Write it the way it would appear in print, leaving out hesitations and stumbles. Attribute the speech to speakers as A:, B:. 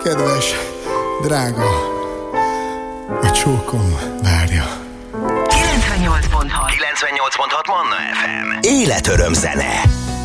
A: kedves, drága, a csókom várja.
B: 98.6
C: Manna FM. Életöröm zene.